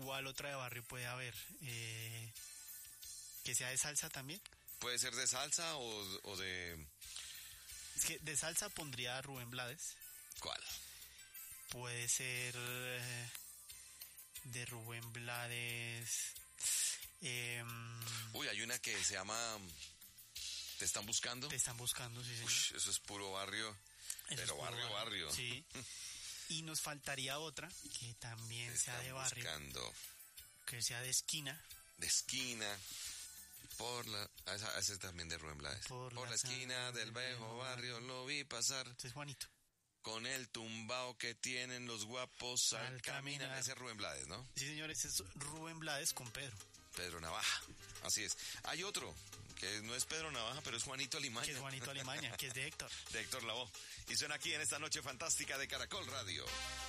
¿Cuál otra de barrio puede haber? Que sea de salsa también. Puede ser de salsa o de... Es que de salsa pondría a Rubén Blades. ¿Cuál? Puede ser de Rubén Blades. Uy, hay una que se llama ¿Te están buscando? Te están buscando, sí, señor. Uy, eso es puro barrio. Eso Pero es puro barrio. Sí. Y nos faltaría otra que también sea de barrio. Buscando. Que sea de esquina. De esquina. Esa es también de Rubén Blades. Por la esquina del viejo barrio lo vi pasar. Ese es Juanito. Con el tumbao que tienen los guapos al caminar. Ese es Rubén Blades, ¿no? Sí, señor, ese es Rubén Blades con Pedro. Pedro Navaja, así es. Hay otro, que no es Pedro Navaja, pero es Juanito Alimaña. Que es Juanito Alimaña, que es de Héctor. De Héctor Lavoe. Y suena aquí en esta noche fantástica de Caracol Radio.